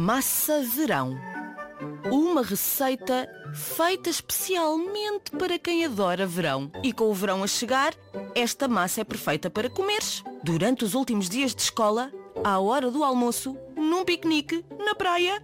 Massa verão. Uma receita feita especialmente para quem adora verão. E com o verão a chegar, esta massa é perfeita para comeres durante os últimos dias de escola, à hora do almoço, num piquenique, na praia